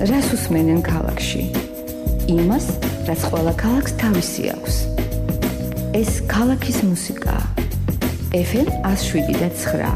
რას უსმენენ ქალაქში? იმას, რაც ყველა ქალაქს თავისი აქვს. ეს ქალაქის მუსიკაა. FM 107.9